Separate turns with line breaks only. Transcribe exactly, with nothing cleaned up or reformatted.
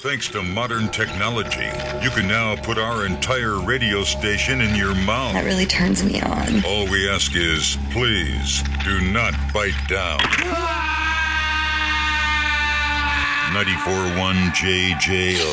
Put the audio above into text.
Thanks to modern technology, you can now put our entire radio station in your mouth.
That really turns me on.
All we ask is, please, do not bite down. ninety-four point one J J O,